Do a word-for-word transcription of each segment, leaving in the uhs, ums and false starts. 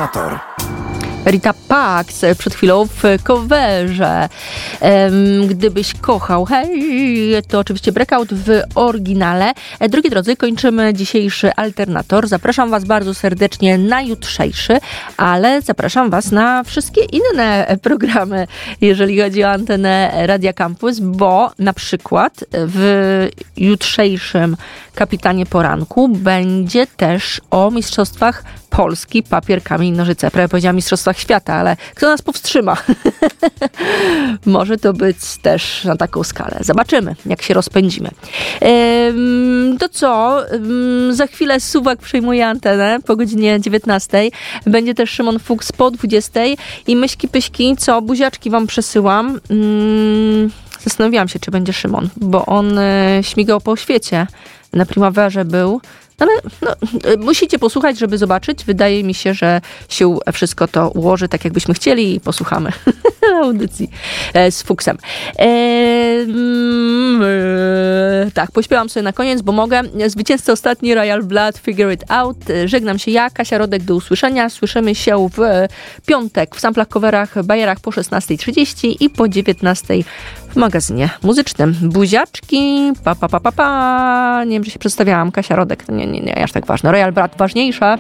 Alternator. Rita Pax przed chwilą w coverze. Gdybyś kochał, hej, to oczywiście Breakout w oryginale. Drogi drodzy, kończymy dzisiejszy Alternator. Zapraszam was bardzo serdecznie na jutrzejszy, ale zapraszam was na wszystkie inne programy, jeżeli chodzi o antenę Radia Campus, bo na przykład w jutrzejszym Kapitanie Poranku będzie też o mistrzostwach Polski, papier, kamień, nożyce. Prawie powiedziałam mistrzostwach świata, ale kto nas powstrzyma? Może to być też na taką skalę. Zobaczymy, jak się rozpędzimy. Ehm, to co? Ehm, za chwilę Suwak przejmuje antenę po godzinie dziewiętnastej. Będzie też Szymon Fuchs po dwudziestej. I myśki pyśki, co? Buziaczki wam przesyłam. Ehm, zastanawiałam się, czy będzie Szymon, bo on e, śmigał po świecie. Na Primaverze był. Ale no, musicie posłuchać, żeby zobaczyć. Wydaje mi się, że się wszystko to ułoży tak, jakbyśmy chcieli i posłuchamy audycji e, z Fuksem. E, mm, e, tak, pośpiewam sobie na koniec, bo mogę. Zwycięzca ostatni Royal Blood, Figure It Out. Żegnam się ja, Kasia Rodek, do usłyszenia. Słyszymy się w piątek w samplach, coverach, bajerach po szesnastej trzydzieści i po dziewiętnastej w magazynie muzycznym. Buziaczki, pa, pa, pa, pa, pa. Nie wiem, czy się przedstawiałam. Kasia Rodek, nie, nie, nie, aż tak ważne. Royal Blood ważniejsza.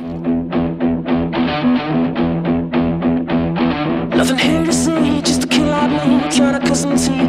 Nothing here to see, just a kill out me, trying to custom tea.